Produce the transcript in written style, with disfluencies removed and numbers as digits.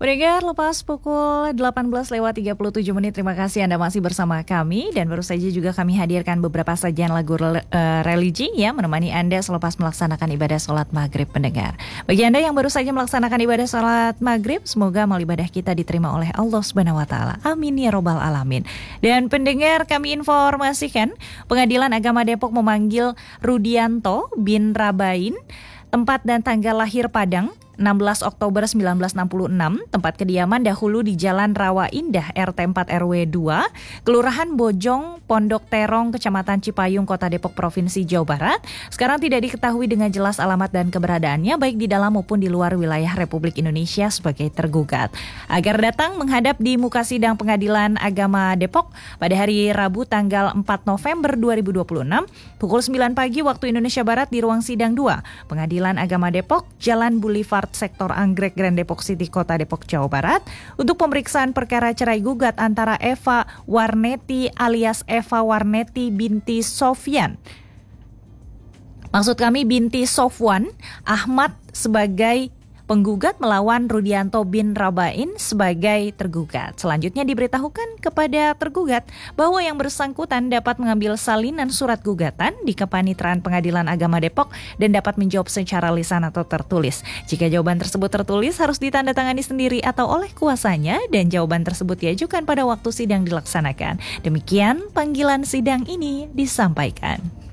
Pendengar, lepas pukul 18:37, terima kasih Anda masih bersama kami. Dan baru saja juga kami hadirkan beberapa sajian lagu religi ya, menemani Anda selepas melaksanakan ibadah sholat maghrib pendengar. Bagi Anda yang baru saja melaksanakan ibadah sholat maghrib, semoga amal ibadah kita diterima oleh Allah Subhanahu Wa Taala. Amin ya robbal alamin. Dan pendengar, kami informasikan Pengadilan Agama Depok memanggil Rudianto bin Rabain, tempat dan tanggal lahir Padang 16 Oktober 1966, tempat kediaman dahulu di Jalan Rawa Indah RT 4 RW 2, Kelurahan Bojong, Pondok Terong, Kecamatan Cipayung, Kota Depok, Provinsi Jawa Barat. Sekarang tidak diketahui dengan jelas alamat dan keberadaannya baik di dalam maupun di luar wilayah Republik Indonesia sebagai tergugat. Agar datang menghadap di muka sidang Pengadilan Agama Depok pada hari Rabu tanggal 4 November 2026 pukul 9 pagi waktu Indonesia Barat di ruang sidang 2 Pengadilan Agama Depok, Jalan Boulevard Sektor Anggrek, Grand Depok City, Kota Depok, Jawa Barat, untuk pemeriksaan perkara cerai gugat antara Eva Warneti alias Eva Warneti binti Sofyan. Maksud kami binti Sofwan Ahmad sebagai penggugat melawan Rudianto bin Rabain sebagai tergugat. Selanjutnya diberitahukan kepada tergugat bahwa yang bersangkutan dapat mengambil salinan surat gugatan di Kepanitraan Pengadilan Agama Depok dan dapat menjawab secara lisan atau tertulis. Jika jawaban tersebut tertulis harus ditandatangani sendiri atau oleh kuasanya dan jawaban tersebut diajukan pada waktu sidang dilaksanakan. Demikian panggilan sidang ini disampaikan.